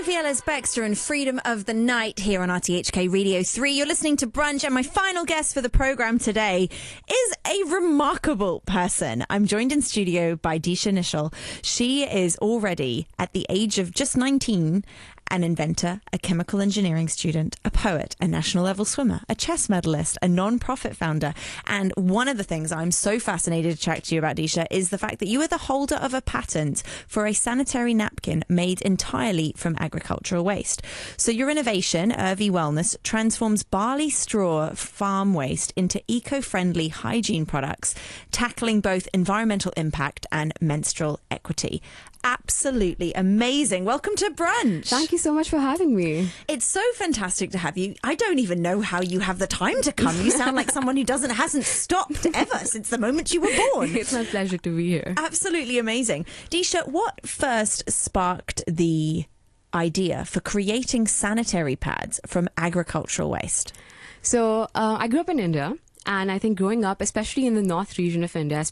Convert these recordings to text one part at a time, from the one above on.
Sophie Ellis-Bextor and Freedom of the Night here on RTHK Radio 3. You're listening to Brunch, and my final guest for the programme today is a remarkable person. I'm joined in studio by Disha Nishal. She is already, at the age of just 19, an inventor, a chemical engineering student, a poet, a national level swimmer, a chess medalist, a non-profit founder. And one of the things I'm so fascinated to chat to you about, Disha, is the fact that you are the holder of a patent for a sanitary napkin made entirely from agricultural waste. So your innovation, Urvi Wellness, transforms barley straw farm waste into eco-friendly hygiene products, tackling both environmental impact and menstrual equity. Absolutely amazing. Welcome to Brunch. Thank you so much for having me. It's so fantastic to have you. I don't even know how you have the time to come. You sound like someone who hasn't stopped ever since the moment you were born. It's my pleasure to be here. Absolutely amazing. Disha, what first sparked the idea for creating sanitary pads from agricultural waste? So I grew up in India. And I think growing up, especially in the north region of India,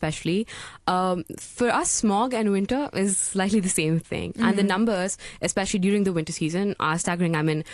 for us, smog and winter is slightly the same thing. Mm-hmm. And the numbers, especially during the winter season, are staggering. I mean,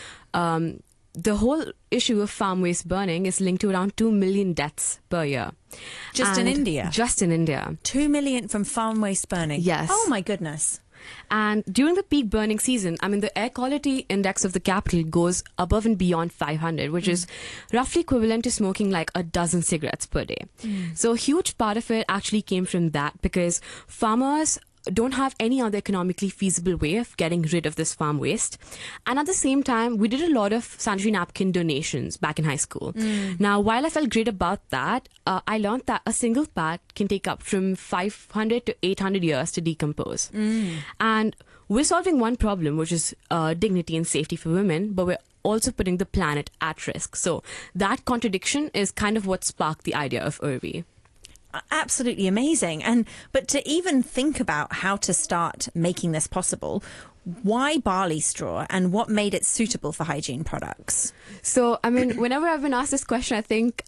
the whole issue of farm waste burning is linked to around 2 million deaths per year. Just in India? Just in India. 2 million from farm waste burning? Yes. Oh, my goodness. And during the peak burning season, I mean, the air quality index of the capital goes above and beyond 500, which is roughly equivalent to smoking like a dozen cigarettes per day. So a huge part of it actually came from that, because farmers don't have any other economically feasible way of getting rid of this farm waste. And at the same time, we did a lot of sanitary napkin donations back in high school. Now, while I felt great about that, I learned that a single pad can take up from 500 to 800 years to decompose. And we're solving one problem, which is dignity and safety for women, but we're also putting the planet at risk. So that contradiction is kind of what sparked the idea of Urvi. Absolutely amazing. But to even think about how to start making this possible, why barley straw and what made it suitable for hygiene products? So, I mean, whenever I've been asked this question, I think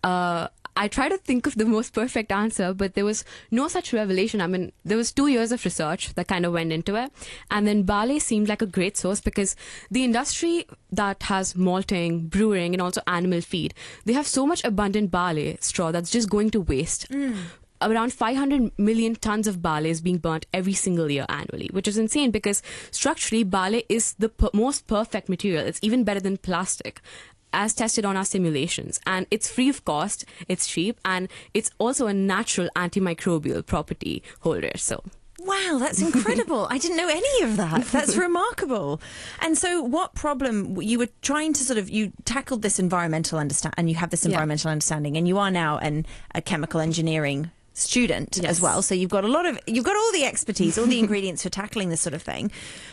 I try to think of the most perfect answer, but there was no such revelation. I mean, there was 2 years of research that kind of went into it. And then barley seemed like a great source, because the industry that has malting, brewing, and also animal feed, they have so much abundant barley straw that's just going to waste. Around 500 million tons of barley is being burnt every single year annually, which is insane, because structurally, barley is the most perfect material. It's even better than plastic, as tested on our simulations. And it's free of cost, it's cheap, and it's also a natural antimicrobial property holder. So, wow, that's incredible. I didn't know any of that. That's remarkable. And so what problem you were trying to you tackled this environmental understanding, and you have this environmental understanding, and you are now a chemical engineering student as well. So you've got all the expertise, all the ingredients for tackling this sort of thing.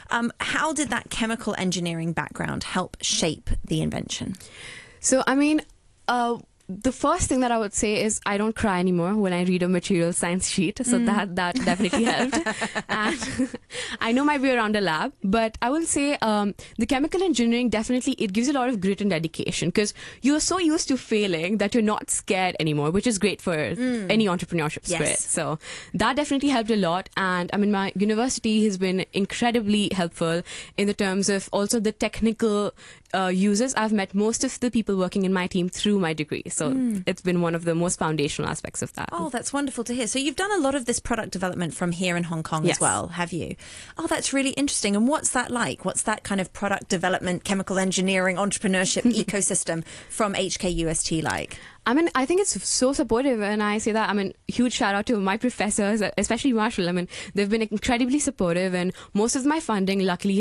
How did that chemical engineering background help shape the invention? So, I mean, the first thing that I would say is I don't cry anymore when I read a material science sheet. So that definitely helped. And I know my way around a lab, but I will say the chemical engineering, definitely, it gives you a lot of grit and dedication, because you're so used to failing that you're not scared anymore, which is great for any entrepreneurship spirit. So that definitely helped a lot. And I mean, my university has been incredibly helpful in the terms of also the technical users. I've met most of the people working in my team through my degree. So it's been one of the most foundational aspects of that. Oh, that's wonderful to hear. So you've done a lot of this product development from here in Hong Kong as well, have you? Oh, that's really interesting. And what's that like? What's that kind of product development, chemical engineering, entrepreneurship ecosystem from HKUST like? I mean, I think it's so supportive, and I say that, I mean, huge shout out to my professors, especially Marshall. I mean, they've been incredibly supportive, and most of my funding, luckily,